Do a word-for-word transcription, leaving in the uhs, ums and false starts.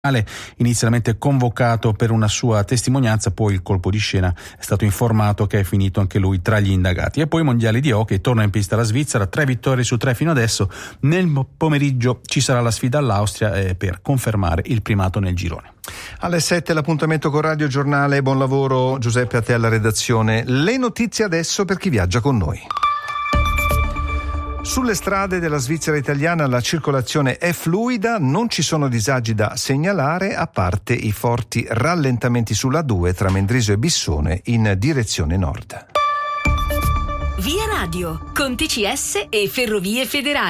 inizialmente convocato per una sua testimonianza, poi il colpo di scena è stato informato che è finito anche lui tra gli indagati. E poi i mondiali di hockey, torna in pista la Svizzera, tre vittorie su tre fino adesso. Nel pomeriggio ci sarà la sfida all'Austria eh, per confermare il primato nel girone. Alle sette l'appuntamento con Radio Giornale. Buon lavoro Giuseppe, a te alla redazione. Le notizie adesso per chi viaggia con noi. Sulle strade della Svizzera italiana la circolazione è fluida, non ci sono disagi da segnalare, a parte i forti rallentamenti sulla due tra Mendrisio e Bissone in direzione nord. Via Radio, con T C S e Ferrovie Federali.